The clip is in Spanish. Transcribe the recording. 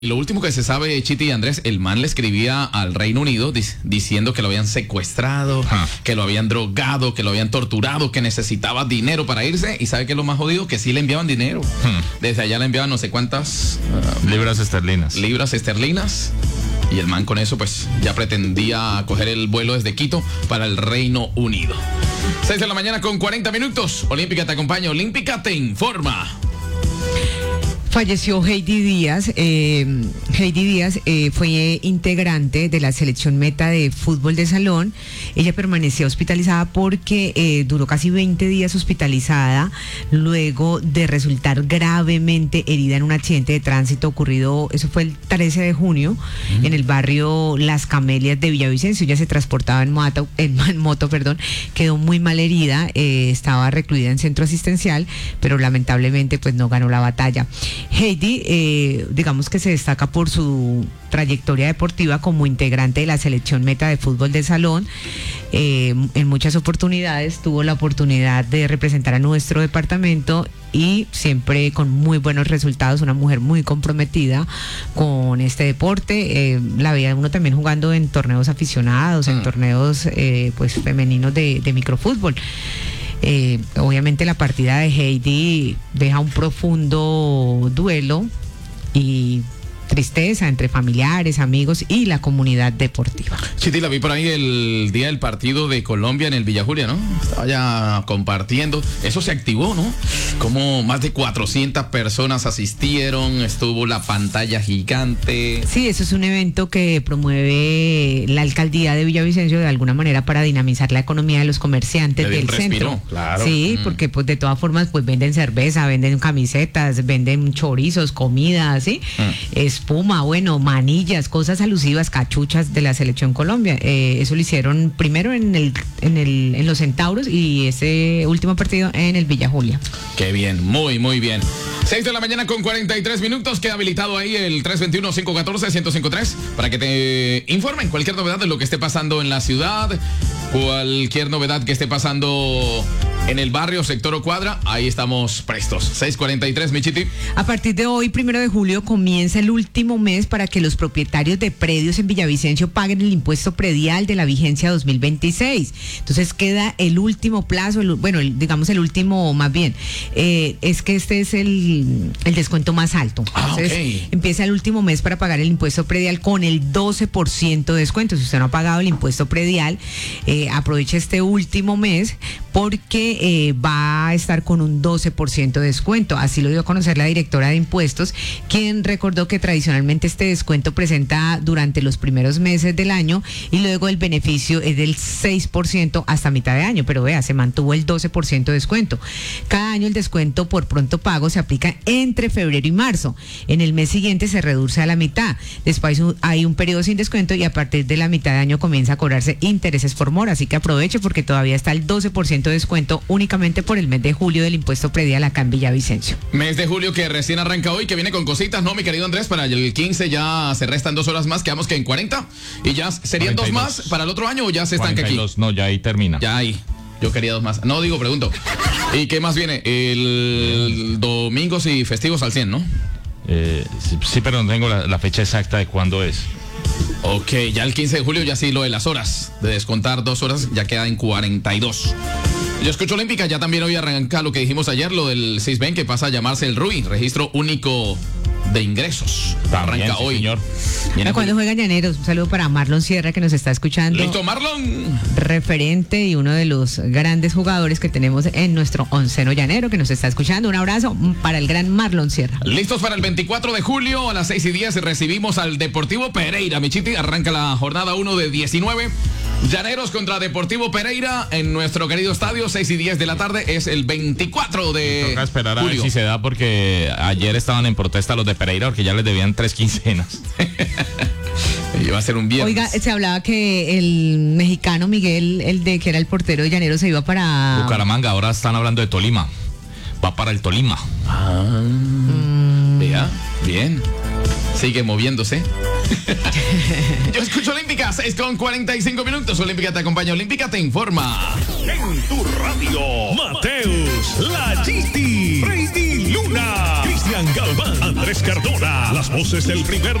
Lo último que se sabe, Chiti y Andrés, el man le escribía al Reino Unido diciendo que lo habían secuestrado, que lo habían drogado, que lo habían torturado, que necesitaba dinero para irse. ¿Y sabe qué es lo más jodido? Que sí le enviaban dinero. Desde allá le enviaban no sé cuántas libras esterlinas. Y el man con eso pues ya pretendía coger el vuelo desde Quito para el Reino Unido. 6 de la mañana con 40 minutos. Olímpica te acompaña, Olímpica te informa. Falleció Heidi Díaz. Heidi Díaz fue integrante de la selección meta de fútbol de salón. Ella permaneció hospitalizada porque duró casi 20 días hospitalizada luego de resultar gravemente herida en un accidente de tránsito ocurrido, eso fue el 13 de junio, en el barrio Las Camelias de Villavicencio. Ella se transportaba en moto, quedó muy mal herida, estaba recluida en centro asistencial, pero lamentablemente pues no ganó la batalla. Heidi, digamos que se destaca por su trayectoria deportiva como integrante de la selección meta de fútbol de salón. En muchas oportunidades tuvo la oportunidad de representar a nuestro departamento y siempre con muy buenos resultados, una mujer muy comprometida con este deporte. La veía uno también jugando en torneos aficionados, en torneos pues femeninos de microfútbol. Obviamente la partida de Heidi deja un profundo duelo y tristeza entre familiares, amigos y la comunidad deportiva. Chiti, la vi por ahí el día del partido de Colombia en el Villa Julia, ¿no? Estaba ya compartiendo. Eso se activó, ¿no? Como más de 400 personas asistieron, estuvo la pantalla gigante. Sí, eso es un evento que promueve la alcaldía de Villavicencio de alguna manera para dinamizar la economía de los comerciantes del centro. Claro. Sí, porque pues de todas formas pues venden cerveza, venden camisetas, venden chorizos, comida, ¿sí? Espuma, bueno, manillas, cosas alusivas, cachuchas de la selección Colombia. Eso lo hicieron primero en los Centauros y ese último partido en el Villa Julia. Qué bien, muy, muy bien. 6 de la mañana con 43 minutos. Queda habilitado ahí el 321-514-1053 para que te informen cualquier novedad de lo que esté pasando en la ciudad, cualquier novedad que esté pasando en el barrio, sector o cuadra. Ahí estamos prestos. 6:43, mi Chiti. A partir de hoy, 1 de julio, comienza el último mes para que los propietarios de predios en Villavicencio paguen el impuesto predial de la vigencia 2026. Entonces queda el último plazo, el último más bien. Es que este es el descuento más alto. Entonces empieza el último mes para pagar el impuesto predial con el 12% de descuento. Si usted no ha pagado el impuesto predial, aproveche este último mes porque va a estar con un 12% de descuento. Así lo dio a conocer la directora de impuestos, quien recordó que tradicionalmente este descuento presenta durante los primeros meses del año y luego el beneficio es del 6% hasta mitad de año, pero vea, se mantuvo el 12% de descuento. Cada año el descuento por pronto pago se aplica entre febrero y marzo. En el mes siguiente se reduce a la mitad. Después hay un periodo sin descuento y a partir de la mitad de año comienza a cobrarse intereses por mora, así que aproveche porque todavía está el 12% de descuento únicamente por el mes de julio del impuesto predial acá en Villavicencio. Mes de julio que recién arranca hoy, que viene con cositas, ¿no, mi querido Andrés? Para el 15 ya se restan 2 horas más, quedamos que en 40 y ya serían 42. 2 más para el otro año, o ya se estanca aquí. No, ya ahí termina. Ya ahí. Yo quería 2 más. No, pregunto. ¿Y qué más viene? El domingos y festivos al 100, ¿no? Sí, pero no tengo la fecha exacta de cuándo es. Ok, ya el 15 de julio ya sí lo de las horas, de descontar 2 horas, ya queda en 42. Yo escucho Olímpica, ya también hoy arranca lo que dijimos ayer, lo del CISBEN, que pasa a llamarse el RUI, Registro Único de Ingresos. También, arranca sí, hoy. Señor. Cuando juegan Llaneros, un saludo para Marlon Sierra que nos está escuchando. Listo, Marlon. Referente y uno de los grandes jugadores que tenemos en nuestro onceno llanero que nos está escuchando. Un abrazo para el gran Marlon Sierra. Listos para el 24 de julio a las 6:10 recibimos al Deportivo Pereira. Michiti, arranca la jornada 1 de 19. Llaneros contra Deportivo Pereira en nuestro querido estadio, 6:10 de la tarde, es el 24 de Toca esperar a julio. ver si se da porque ayer estaban en protesta los de Pereira porque ya les debían 3 quincenas. Iba a ser un viernes. Oiga, se hablaba que el mexicano Miguel, que era el portero de Llaneros, se iba para Bucaramanga, ahora están hablando de Tolima. Va para el Tolima. Vea, bien. sigue moviéndose. Yo escucho Olímpica, 6:45. Olímpica te acompaña, Olímpica te informa. En tu radio, Mateus, La Giti, Freddy Luna, Cristian Galván, Andrés Cardona, las voces del primer